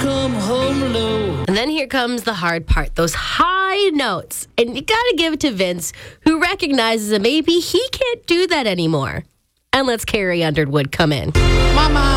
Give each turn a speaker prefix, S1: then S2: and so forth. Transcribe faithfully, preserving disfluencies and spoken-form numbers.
S1: come home low.
S2: And then here comes the hard part, those high notes. And you gotta give it to Vince, who recognizes that maybe he can't do that anymore. And let's Carrie Underwood come in.
S1: Mama.